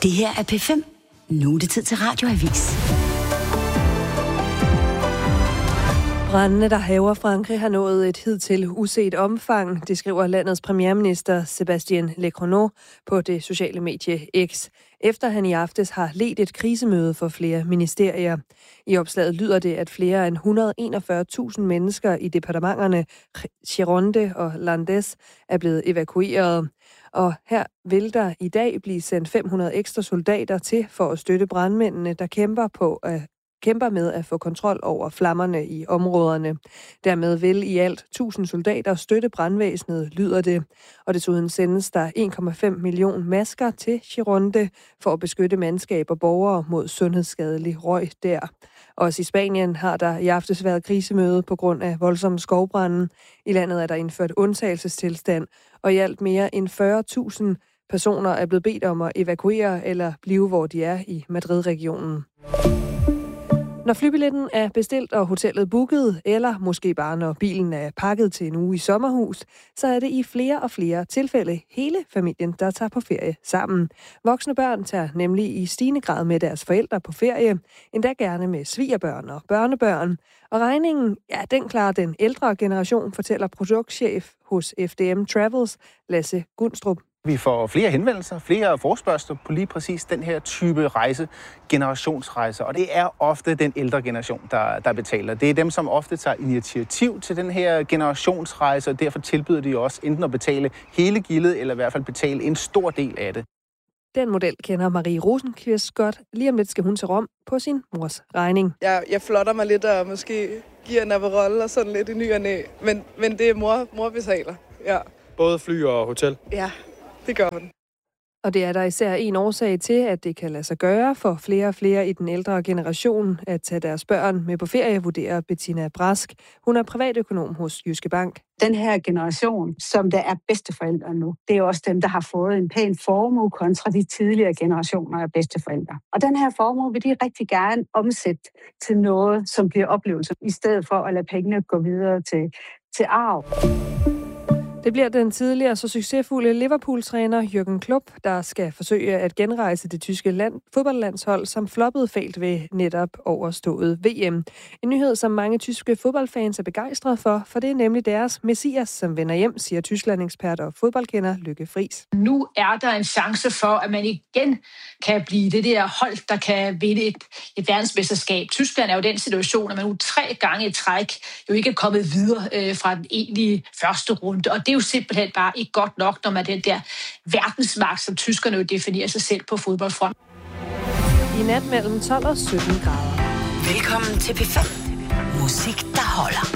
Det her er P5. Nu er det tid til Radioavis. Brandene, der hærger Frankrig, har nået et hidtil uset omfang, det skriver landets premierminister Sébastien Lecornu på det sociale medie X, efter han i aftes har ledt et krisemøde for flere ministerier. I opslaget lyder det, at flere end 141.000 mennesker i departementerne Gironde og Landes er blevet evakueret. Og her vil der i dag blive sendt 500 ekstra soldater til for at støtte brandmændene, der kæmper med at få kontrol over flammerne i områderne. Dermed vil i alt 1000 soldater støtte brandvæsenet, lyder det. Og desuden sendes der 1,5 million masker til Gironde for at beskytte mandskab og borgere mod sundhedsskadelig røg der. Også i Spanien har der i aftes været krisemøde på grund af voldsomme skovbrande. I landet er der indført undtagelsestilstand, og i alt mere end 40.000 personer er blevet bedt om at evakuere eller blive, hvor de er i Madrid-regionen. Når flybilletten er bestilt og hotellet booket, eller måske bare når bilen er pakket til en uge i sommerhus, så er det i flere og flere tilfælde hele familien, der tager på ferie sammen. Voksne børn tager nemlig i stigende grad med deres forældre på ferie, endda gerne med svigerbørn og børnebørn. Og regningen, ja, den klarer den ældre generation, fortæller produktchef hos FDM Travels, Lasse Gunstrup. Vi får flere henvendelser, flere forespørgsler på lige præcis den her type rejse, generationsrejser. Og det er ofte den ældre generation, der betaler. Det er dem, som ofte tager initiativ til den her generationsrejse, og derfor tilbyder de også enten at betale hele gildet, eller i hvert fald betale en stor del af det. Den model kender Marie Rosenkvist godt. Lige om lidt skal hun til Rom på sin mors regning. Jeg flotter mig lidt og måske giver en Aperol og sådan lidt i ny og næ. Men det er mor betaler. Ja. Både fly og hotel? Ja, det gør man. Og det er der især en årsag til, at det kan lade sig gøre for flere og flere i den ældre generation at tage deres børn med på ferie, vurderer Bettina Brask. Hun er privatøkonom hos Jyske Bank. Den her generation, som der er bedsteforældre nu, det er også dem, der har fået en pæn formue kontra de tidligere generationer af bedsteforældre. Og den her formue vil de rigtig gerne omsætte til noget, som bliver oplevelse, i stedet for at lade pengene gå videre til arv. Det bliver den tidligere så succesfulde Liverpool-træner Jürgen Klopp, der skal forsøge at genrejse det tyske fodboldlandshold, som floppede fælt ved netop overstået VM. En nyhed, som mange tyske fodboldfans er begejstrede for det er nemlig deres messias, som vender hjem, siger Tyskland-ekspert og fodboldkender Lykke Friis. Nu er der en chance for, at man igen kan blive det der hold, der kan vinde et verdensmesterskab. Tyskland er jo den situation, at man nu 3 gange i træk jo ikke er kommet videre fra den egentlige første runde, og det er jo simpelthen bare ikke godt nok, når man den der verdensmagt, som tyskerne jo definerer sig selv på fodboldfront. I nat mellem 12 og 17 grader. Velkommen til P5. Musik, der holder.